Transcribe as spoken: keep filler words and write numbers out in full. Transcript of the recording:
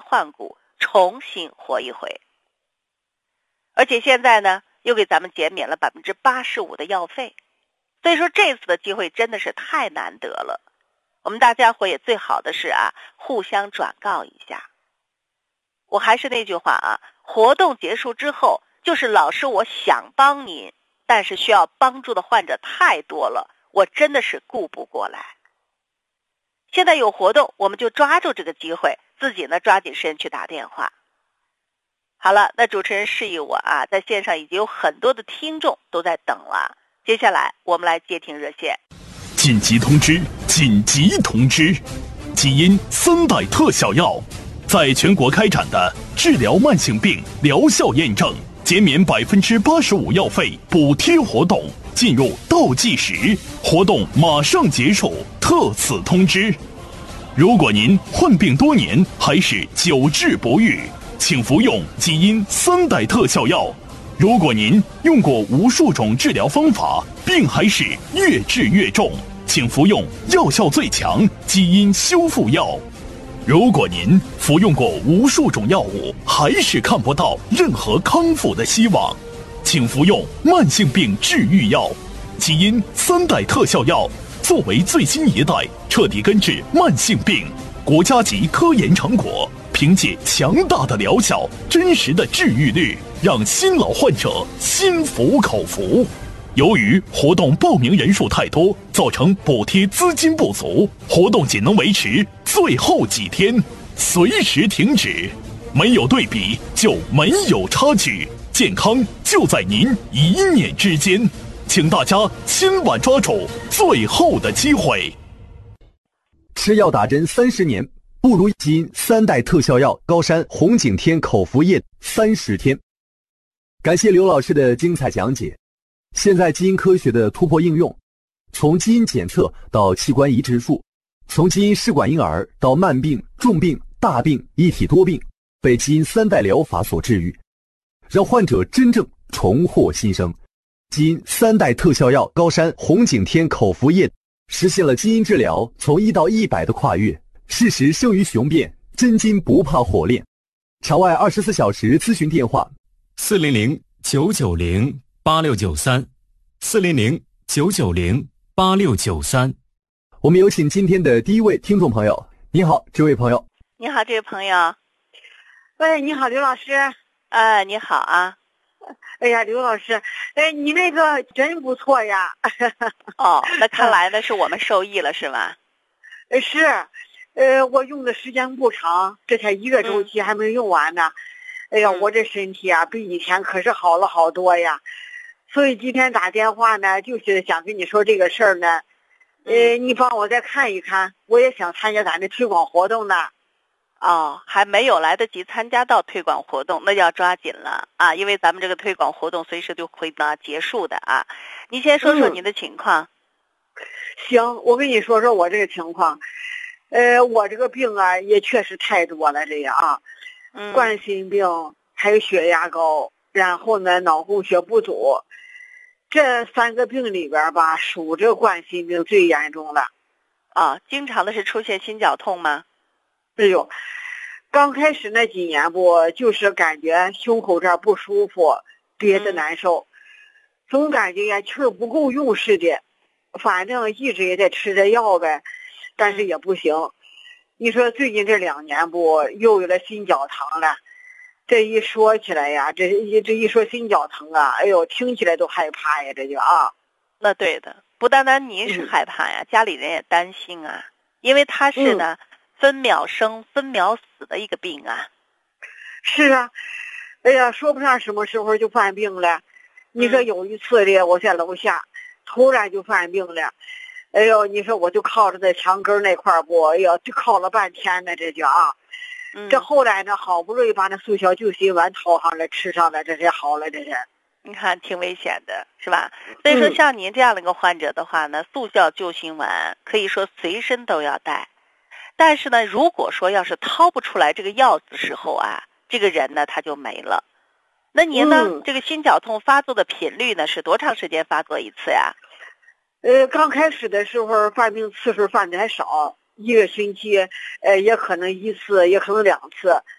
换骨，重新活一回。而且现在呢，又给咱们减免了百分之八十五的药费，所以说这次的机会真的是太难得了。我们大家伙也最好的是啊，互相转告一下。我还是那句话啊，活动结束之后，就是老师我想帮您，但是需要帮助的患者太多了，我真的是顾不过来。现在有活动，我们就抓住这个机会，自己呢抓紧时间去打电话。好了，那主持人示意我啊，在线上已经有很多的听众都在等了。接下来我们来接听热线。 紧急通知！紧急通知！基因三代特效药在全国开展的治疗慢性病疗效验证、减免百分之八十五药费补贴活动进入倒计时，活动马上结束。特此通知：如果您患病多年还是久治不愈，请服用基因三代特效药。如果您用过无数种治疗方法，病还是越治越重，请服用药效最强基因修复药。如果您服用过无数种药物，还是看不到任何康复的希望，请服用慢性病治愈药。基因三代特效药作为最新一代彻底根治慢性病国家级科研成果，凭借强大的疗效、真实的治愈率，让新老患者心服口服。由于活动报名人数太多，造成补贴资金不足，活动仅能维持最后几天，随时停止。没有对比就没有差距，健康就在您一念之间，请大家千万抓住最后的机会。 吃药打针三十年，不如基因三代特效药高山红景天口服液三十天。感谢刘老师的精彩讲解。现在基因科学的突破应用，从基因检测到器官移植术，从基因试管婴儿到慢病、重病、大病一体多病，被基因三代疗法所治愈，让患者真正重获新生。基因三代特效药高山红景天口服液实现了基因治疗从一到一百的跨越，事实胜于雄辩，真金不怕火炼。场外二十四小时咨询电话： 四零零九九零八六九三，四零零九九零八六九三。 我们有请今天的第一位听众朋友。你好，这位朋友。 你好，这位朋友。 喂，你好，刘老师。 哎，你好啊。 哎呀，刘老师，哎，你那个真不错呀。 哦，那看来呢是我们受益了，是吗？ 呃，是，呃，我用的时间不长，这才一个周期还没用完呢。嗯、哎呀，我这身体啊，比以前可是好了好多呀。所以今天打电话呢，就是想跟你说这个事儿呢。呃，你帮我再看一看，我也想参加咱的推广活动呢。 哦，还没有来得及参加到推广活动，那就要抓紧了啊！因为咱们这个推广活动随时就会呢结束的啊。你先说说你的情况。 嗯、行，我跟你说说我这个情况。呃，我这个病啊，也确实太多了，这样啊， 嗯， 冠心病，还有血压高，然后呢，脑供血不足，这三个病里边吧，属这冠心病最严重了。 啊，经常的是出现心绞痛吗？ 哎呦，刚开始那几年不就是感觉胸口这儿不舒服，憋得难受，嗯、总感觉呀气儿不够用似的，反正一直也在吃着药呗，但是也不行。嗯、你说最近这两年不又有了心绞疼了，这一说起来呀，这一这一说心绞疼啊，哎呦，听起来都害怕呀，这就啊。 那对的，不单单您是害怕呀，嗯、家里人也担心啊，因为他是呢。嗯分秒生分秒死的一个病啊。 是啊，哎呀，说不上什么时候就犯病了。你说有一次的我在楼下突然就犯病了，哎呦，你说我就靠着在墙根那块不，哎呦，就靠了半天呢，这就啊。嗯、这后来呢，好不容易把那速效救心丸掏上来吃上了，这才好了，这是。 你看挺危险的是吧？所以说像您这样的一个患者的话呢，速效救心丸可以说随身都要带。但是呢，如果说要是掏不出来这个药的时候啊，这个人呢他就没了。那您呢，嗯、这个心绞痛发作的频率呢是多长时间发作一次呀？ 呃，刚开始的时候犯病次数犯的还少，一个星期，呃，也可能一次，也可能两次。